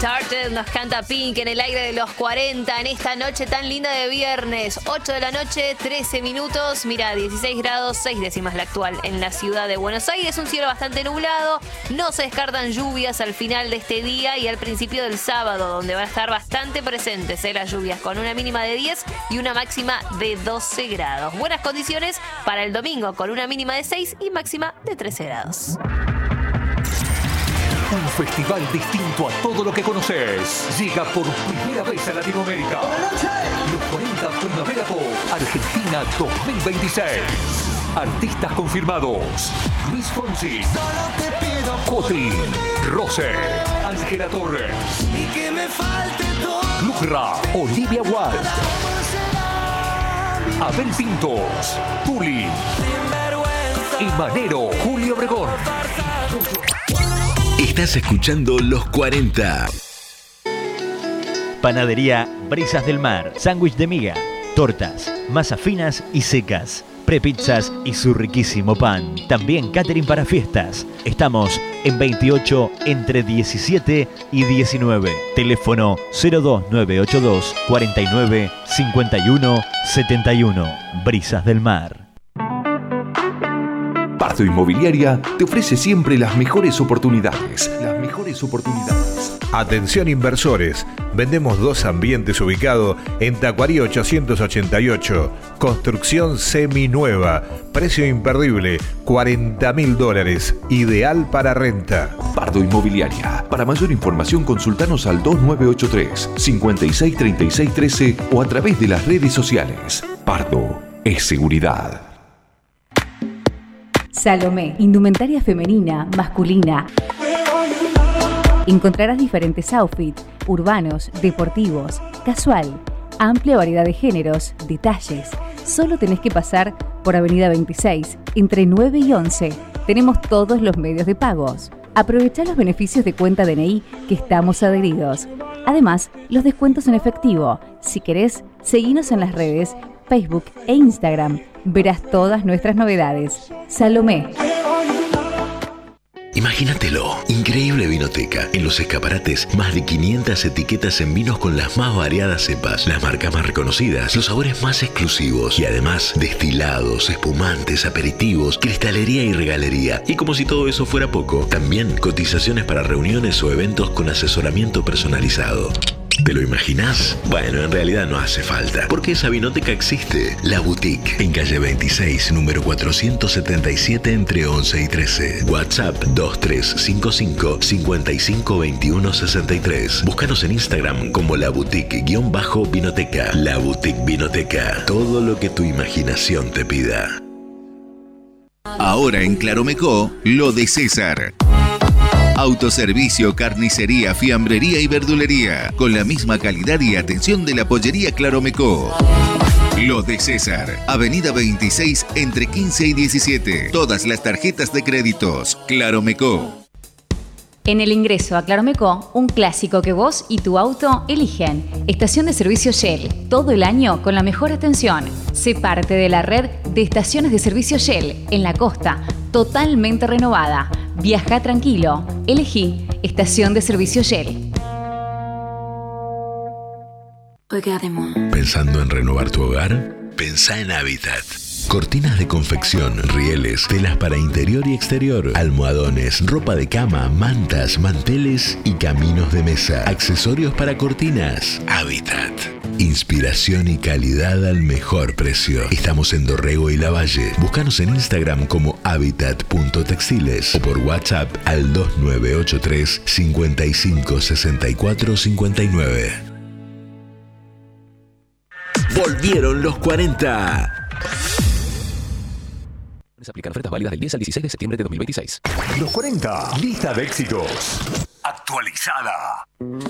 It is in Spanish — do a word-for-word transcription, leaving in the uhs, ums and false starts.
Started nos canta Pink en el aire de los cuarenta en esta noche tan linda de viernes. ocho de la noche, trece minutos. Mira, dieciséis grados, seis décimas la actual en la ciudad de Buenos Aires. Un cielo bastante nublado. No se descartan lluvias al final de este día y al principio del sábado, donde van a estar bastante presentes ¿eh? las lluvias, con una mínima de diez y una máxima de doce grados. Buenas condiciones para el domingo, con una mínima de seis y máxima de trece grados. Un festival distinto a todo lo que conoces. Llega por primera vez a Latinoamérica. Los cuarenta Primavera Pop Argentina dos mil veintiséis. Artistas confirmados: Luis Fonsi, Coti, Rose, Ángela Torres, Lucra, Olivia Wilde, Abel Pintos, Tuli y Manero, Julio Obregón. Estás escuchando Los cuarenta. Panadería Brisas del Mar. Sándwich de miga, tortas, masas finas y secas, prepizzas y su riquísimo pan. También catering para fiestas. Estamos en veintiocho entre diecisiete y diecinueve. Teléfono cero dos nueve ocho dos cuarenta y nueve cincuenta y uno setenta y uno. Brisas del Mar. Pardo Inmobiliaria te ofrece siempre las mejores oportunidades. Las mejores oportunidades. Atención inversores, vendemos dos ambientes ubicados en Tacuarí ochocientos ochenta y ocho, construcción seminueva, precio imperdible, cuarenta mil dólares, ideal para renta. Pardo Inmobiliaria. Para mayor información consultanos al dos nueve ocho tres, cinco seis tres seis uno tres o a través de las redes sociales. Pardo es seguridad. Salomé, indumentaria femenina, masculina. Encontrarás diferentes outfits, urbanos, deportivos, casual, amplia variedad de géneros, detalles. Solo tenés que pasar por Avenida veintiséis, entre nueve y once. Tenemos todos los medios de pagos. Aprovechá los beneficios de cuenta D N I que estamos adheridos. Además, los descuentos en efectivo. Si querés, seguinos en las redes, Facebook e Instagram. Verás todas nuestras novedades. Salomé. Imagínatelo, increíble vinoteca. En los escaparates, más de quinientas etiquetas en vinos con las más variadas cepas, las marcas más reconocidas, los sabores más exclusivos y además destilados, espumantes, aperitivos, cristalería y regalería. Y como si todo eso fuera poco, también cotizaciones para reuniones o eventos con asesoramiento personalizado. ¿Te lo imaginás? Bueno, en realidad no hace falta, porque esa vinoteca existe. La Boutique, en calle veintiséis, número cuatrocientos setenta y siete, entre once y trece. WhatsApp dos tres cinco cinco, cinco cinco dos uno seis tres. Búscanos en Instagram como La Boutique-Vinoteca. La Boutique Vinoteca. Todo lo que tu imaginación te pida. Ahora en Claromecó, lo de César. Autoservicio, carnicería, fiambrería y verdulería, con la misma calidad y atención de la pollería Claromecó. Lo de César, Avenida veintiséis, entre quince y diecisiete. Todas las tarjetas de créditos. Claromecó. En el ingreso a Claromecó, un clásico que vos y tu auto eligen. Estación de servicio Shell, todo el año con la mejor atención. Sé parte de la red de estaciones de servicio Shell en la costa, totalmente renovada. Viaja tranquilo, elegí Estación de servicio Shell. ¿Pensando en renovar tu hogar? Pensá en Habitat. Cortinas de confección, rieles, telas para interior y exterior, almohadones, ropa de cama, mantas, manteles y caminos de mesa. Accesorios para cortinas. Habitat. Inspiración y calidad al mejor precio. Estamos en Dorrego y Lavalle. Búscanos en Instagram como habitat punto textiles o por WhatsApp al dos nueve ocho tres, cinco cinco seis cuatro cinco nueve. Volvieron los cuarenta. Se aplican ofertas válidas del diez al dieciséis de septiembre de dos mil veintiséis. Los cuarenta, lista de éxitos. Actualizada.